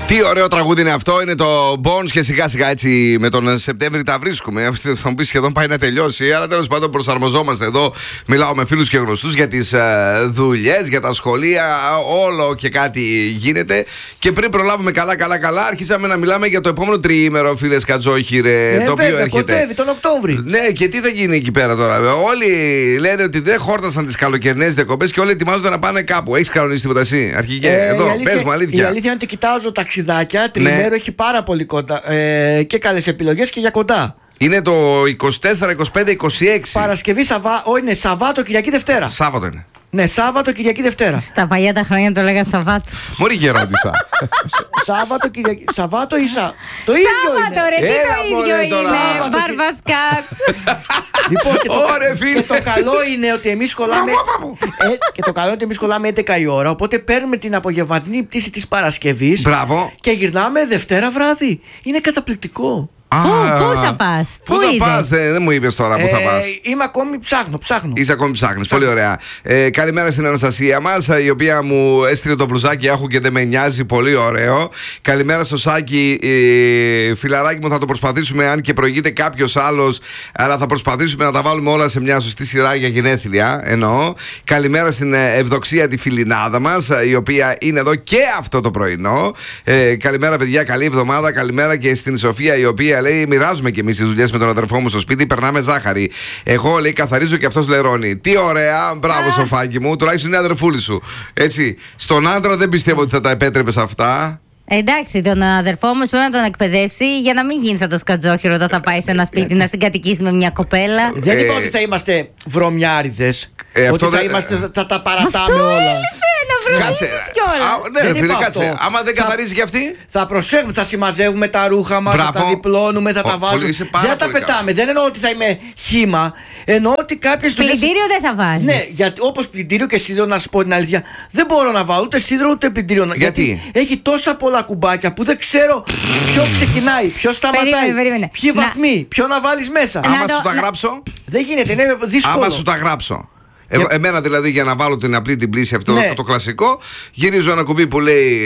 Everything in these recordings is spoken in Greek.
Τι ωραίο τραγούδι είναι αυτό, είναι το Bones και σιγά σιγά έτσι με τον Σεπτέμβρη τα βρίσκουμε. Θα μου πει σχεδόν πάει να τελειώσει, αλλά τέλος πάντων προσαρμοζόμαστε εδώ. Μιλάω με φίλους και γνωστούς για τις δουλειές, για τα σχολεία, όλο και κάτι γίνεται. Και πριν προλάβουμε καλά, αρχίσαμε να μιλάμε για το επόμενο τριήμερο, φίλες Κατζόχυρε, το οποίο έρχεται. Κοντεύει τον Οκτώβρη. Ναι, και τι θα γίνει εκεί πέρα τώρα. Όλοι λένε ότι δεν χόρτασαν τις καλοκαιρινές διακοπές και όλοι ετοιμάζονται να πάνε κάπου. Έχεις κανονίσει τίποτα εσύ, αρχηγέ? Εδώ, πες μου αλήθεια. Η αλήθεια είναι ότι κοιτάζω ταξιδάκια. Τριήμερο έχει πάρα πολύ κοντά. Και καλές επιλογές και για κοντά. Είναι το 24, 25, 26. Παρασκευή, είναι Σαββάτο, Κυριακή, Δευτέρα. Σάββατο είναι. Ναι, Σάββατο, Κυριακή, Δευτέρα. Στα παλιά τα χρόνια το λέγα Σαββάτο. Μωρή και ρώτησα. Σάββατο, Κυριακή. Σαββάτο ή Το ίδιο Σάββατο, είναι. ρε, τι το ίδιο είναι. Μπαρβασκάτς. Λοιπόν, και το καλό είναι ότι εμείς κολλάμε. Και το καλό είναι ότι εμείς κολλάμε 11 η ώρα. Οπότε παίρνουμε την απογευματινή πτήση της Παρασκευής. Μπράβο. Και γυρνάμε Δευτέρα βράδυ. Είναι καταπληκτικό. Πού θα πας? Πού θα πας? Δεν μου είπες τώρα που θα πας. Είμαι ακόμη ψάχνω. Είσαι ακόμη ψάχνεις, πολύ ωραία. Καλημέρα στην Αναστασία μας, η οποία μου έστειλε το μπλουζάκι άχου και δεν με νοιάζει, πολύ ωραίο. Καλημέρα στο Σάκη, φιλαράκι μου, θα το προσπαθήσουμε, αν και προηγείται κάποιος άλλος, αλλά θα προσπαθήσουμε να τα βάλουμε όλα σε μια σωστή σειρά για γενέθλια, εννοώ. Καλημέρα στην Ευδοξία, τη φιλινάδα μας, η οποία είναι εδώ και αυτό το πρωινό. Καλημέρα παιδιά, καλή εβδομάδα. Καλημέρα και στην Σοφία, η οποία λέει: μοιράζουμε κι εμείς τις δουλειές με τον αδερφό μου στο σπίτι, περνάμε ζάχαρη. Εγώ, λέει, καθαρίζω και αυτός λερώνει. Τι ωραία, μπράβο, Σοφάκι μου, τουλάχιστον είναι αδερφούλη σου. Έτσι. Στον άντρα δεν πιστεύω ότι θα τα επέτρεπες αυτά. Εντάξει, τον αδερφό μου πρέπει να τον εκπαιδεύσει για να μην γίνει σαν το Σκατζόχυρο όταν θα πάει σε ένα σπίτι να συγκατοικήσει με μια κοπέλα. Δεν είπα ότι θα είμαστε βρωμιάριδες. Ότι θα τα παρατάμε αυτό όλα. Να βρωμίσεις κιόλας. Ναι, ρε φίλε, κάτσε. Άμα δεν καθαρίζει κι αυτή. Θα προσέχουμε, θα συμμαζεύουμε τα ρούχα μας, θα τα διπλώνουμε, θα τα βάζουμε. Δεν τα πετάμε. Δεν εννοώ ότι θα είμαι χύμα. Εννοώ ότι κάποιες δουλειές. Πλυντήριο δεν θα βάζεις. Ναι, γιατί όπως πλυντήριο και σίδερο, να σου πω την αλήθεια, δεν μπορώ να βάλω ούτε σίδερο ούτε πλυντήριο. Γιατί έχει τόσα πολλά κουμπάκια που δεν ξέρω ποιο ξεκινάει, ποιο σταματάει. Περίμενε. Ποιοι βαθμοί, ποιο να βάλεις μέσα. Άμα σου τα γράψω. Δεν γίνεται, είναι δύσκολο. Άμα σου τα γράψω. Εμένα δηλαδή, για να βάλω την απλή την πλήση, αυτό το κλασικό, γυρίζω ένα κουμπί που λέει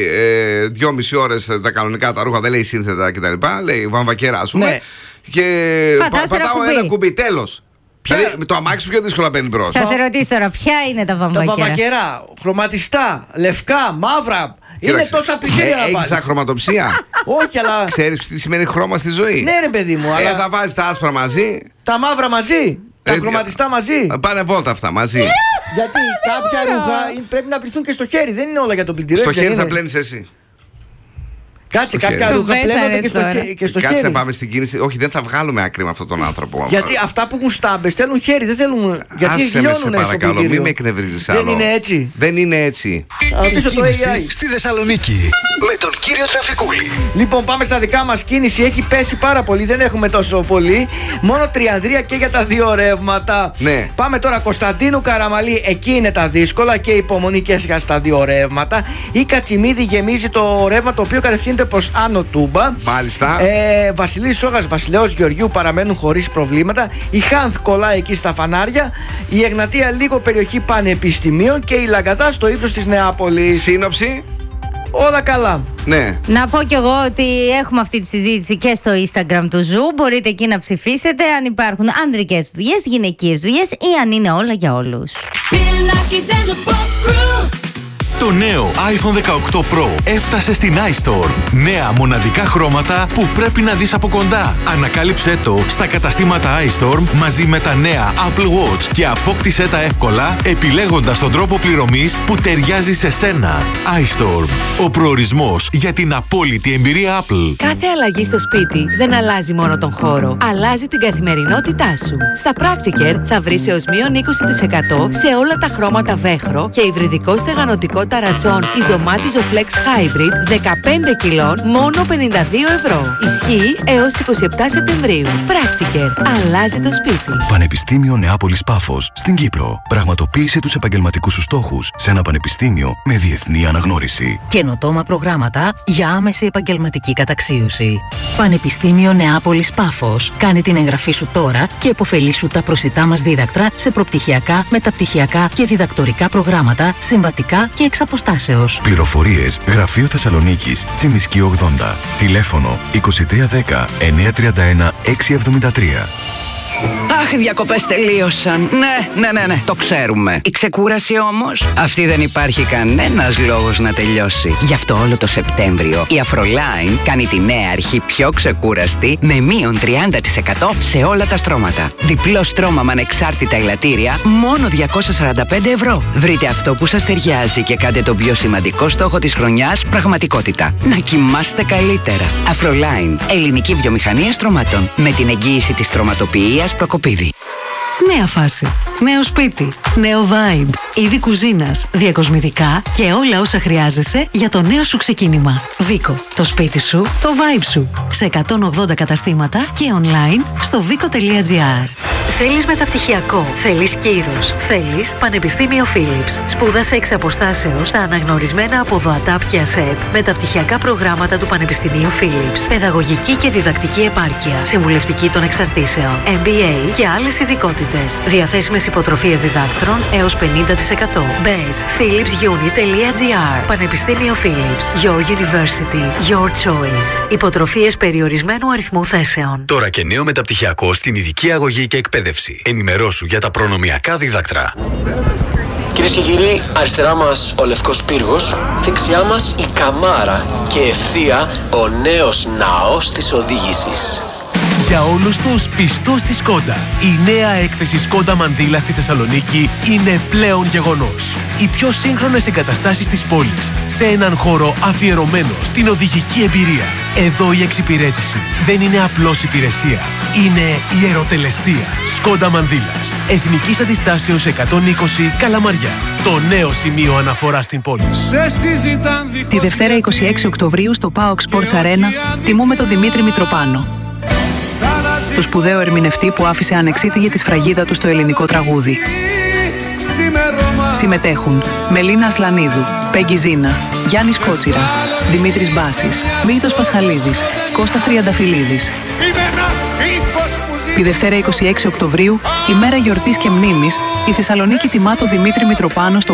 2,5 ώρες τα κανονικά τα ρούχα, δεν λέει σύνθετα κτλ. Λέει βαμβακέρα, ας πούμε. Ναι. Και πατάω ένα κουμπί, τέλος. Δηλαδή το αμάξι πιο δύσκολα μπαίνει μπρος. Θα σε ρωτήσω τώρα, ποια είναι τα βαμβακέρα? Τα βαμβακέρα, χρωματιστά, λευκά, μαύρα. Είναι τόσα πλυντήρια να βάλεις. Έχεις αχρωματοψία? Όχι, αλλά. Ξέρεις τι σημαίνει χρώμα στη ζωή? Ναι, ρε παιδί μου, αλλά. Θα βάζεις τα άσπρα μαζί. Τα μαύρα μαζί. Τα χρωματιστά μαζί. Πάνε βόλτα αυτά μαζί. Γιατί κάποια ρούχα πρέπει να πληθούν και στο χέρι. Δεν είναι όλα για το πλυντήριο. Στο χέρι θα πλένεις εσύ. Κάτσε, κάποια ρούχα πλένονται και στο χέρι. Κάτσε να πάμε στην κίνηση. Όχι, δεν θα βγάλουμε άκρη με αυτόν τον άνθρωπο. Γιατί αυτά που έχουν στάμπες θέλουν χέρι, δεν θέλουν. Γιατί άσε σε παρακαλώ, μην με εκνευρίζεις άλλο. Δεν είναι έτσι. Δεν είναι έτσι. Αφήσω το AI. Στη Θεσσαλονίκη με τον κύριο Τραφικούλη. Λοιπόν, πάμε στα δικά μας. Κίνηση έχει πέσει πάρα πολύ, δεν έχουμε τόσο πολύ. Μόνο Τριανδρία και για τα δύο ρεύματα. Ναι. Πάμε τώρα Κωνσταντίνου Καραμαλή, εκεί είναι τα δύσκολα και υπομονή και στα δύο ρεύματα. Η Κατσιμίδη γεμίζει το ρεύμα το οποίο κατευθύνεται προς Άνω Τούμπα. Μάλιστα. Βασιλής Σόγας, Βασιλέως Γεωργίου παραμένουν χωρίς προβλήματα. Η Χάνθ κολλάει εκεί στα φανάρια. Η Εγνατία λίγο περιοχή Πανεπιστημίων. Και η Λαγκαδά στο ύψος της Νεάπολης. Σύνοψη. Όλα καλά. Ναι. Να πω κι εγώ ότι έχουμε αυτή τη συζήτηση και στο Instagram του Ζου. Μπορείτε εκεί να ψηφίσετε αν υπάρχουν ανδρικές δουλειές, γυναικείες δουλειές ή αν είναι όλα για όλους. Το νέο iPhone 18 Pro έφτασε στην iStore. Νέα μοναδικά χρώματα που πρέπει να δεις από κοντά. Ανακάλυψέ το στα καταστήματα iStore μαζί με τα νέα Apple Watch και απόκτησέ τα εύκολα επιλέγοντας τον τρόπο πληρωμής που ταιριάζει σε σένα. iStore. Ο προορισμός για την απόλυτη εμπειρία Apple. Κάθε αλλαγή στο σπίτι δεν αλλάζει μόνο τον χώρο. Αλλάζει την καθημερινότητά σου. Στα Practiker θα βρεις έως μείον 20% σε όλα τα χρώματα βέχρο και υβριδικό στεγανοτικό ταρατσόν Ιζωμάτιζο Flex Hybrid 15 κιλών μόνο 52€. Ισχύει έως 27 Σεπτεμβρίου. Practiker. Αλλάζει το σπίτι. Πανεπιστήμιο Νεάπολης Πάφος στην Κύπρο. Πραγματοποίησε τους επαγγελματικούς σου στόχους σε ένα πανεπιστήμιο με διεθνή αναγνώριση. Καινοτόμα προγράμματα για άμεση επαγγελματική καταξίωση. Πανεπιστήμιο Νεάπολης Πάφος. Κάνε την εγγραφή σου τώρα και επωφελήσου τα προσιτά μας δίδακτρα σε προπτυχιακά, μεταπτυχιακά και διδακτορικά προγράμματα, συμβατικά και εξατομικευμένα. αποστάσεως. Πληροφορίες Γραφείο Θεσσαλονίκης, Τσιμισκή 80. Τηλέφωνο 2310 931 673. Αχ, οι διακοπές τελείωσαν. Ναι, το ξέρουμε. Η ξεκούραση όμως, αυτή δεν υπάρχει κανένας λόγος να τελειώσει. Γι' αυτό όλο το Σεπτέμβριο η Afroline κάνει τη νέα αρχή πιο ξεκούραστη με μείον 30% σε όλα τα στρώματα. Διπλό στρώμα με ανεξάρτητα ελαττήρια, μόνο 245 ευρώ. Βρείτε αυτό που σας ταιριάζει και κάντε τον πιο σημαντικό στόχο της χρονιάς πραγματικότητα. Να κοιμάστε καλύτερα. Afroline, ελληνική βιομηχανία στρωμάτων. Με την εγγύηση της στρωματοποιίας Προκοπίδη. Νέα φάση, νέο σπίτι, νέο vibe, είδη κουζίνας, διακοσμητικά και όλα όσα χρειάζεσαι για το νέο σου ξεκίνημα. Βίκο, το σπίτι σου, το vibe σου. Σε 180 καταστήματα και online στο vico.gr. Θέλεις μεταπτυχιακό, θέλεις κύρος, θέλεις Πανεπιστήμιο Philips. Σπούδασε εξ αποστάσεως στα αναγνωρισμένα από ΔΟΑΤΑΠ και ΑΣΕΠ μεταπτυχιακά προγράμματα του Πανεπιστημίου Philips. Παιδαγωγική και διδακτική επάρκεια, συμβουλευτική των εξαρτήσεων, MBA και άλλες ειδικότητες. Διαθέσιμες υποτροφίες διδάκτρων έως 50%. Μπες philipsunit.gr. Πανεπιστήμιο Philips. Your University. Your choice. Υποτροφίες περιορισμένου αριθμού θέσεων. Τώρα και νέο μεταπτυχιακό στην ειδική αγωγή και εκπαίδευση. Ενημερώσου για τα προνομιακά δίδακτρα. Κυρίες και κύριοι, αριστερά μας ο Λευκός Πύργος, δεξιά μας η Καμάρα και ευθεία ο νέος ναός της οδήγησης. Για όλους τους πιστούς στη Σκόντα, η νέα έκθεση Σκόντα Μανδύλα στη Θεσσαλονίκη είναι πλέον γεγονός. Οι πιο σύγχρονες εγκαταστάσεις της πόλης, σε έναν χώρο αφιερωμένο στην οδηγική εμπειρία. Εδώ η εξυπηρέτηση δεν είναι απλώς υπηρεσία, είναι ιεροτελεστία. Σκόντα Μανδύλας, Εθνικής Αντιστάσεως 120 Καλαμαριά. Το νέο σημείο αναφορά στην πόλη. Τη Δευτέρα 26 Οκτωβρίου στο PAOK Sports Arena τιμούμε τον Δημήτρη Μητροπάνο, το σπουδαίο ερμηνευτή που άφησε ανεξίτηλη τη σφραγίδα του στο ελληνικό τραγούδι. Συμμετέχουν Μελίνα Ασλανίδου, Πέγγι Ζίνα, Γιάννης Κότσιρας, Δημήτρης Μπάσης, Μίλτος Πασχαλίδης, Κώστας Τριανταφυλλίδης. Τη Δευτέρα 26 Οκτωβρίου, ημέρα γιορτής και μνήμης, η Θεσσαλονίκη τιμά τον Δημήτρη Μητροπάνο στο